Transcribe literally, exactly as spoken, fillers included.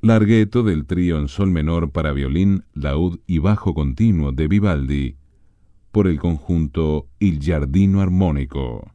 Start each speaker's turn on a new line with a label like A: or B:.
A: Larghetto del trío en sol menor para violín, laúd y bajo continuo de Vivaldi, por el conjunto Il Giardino Armonico.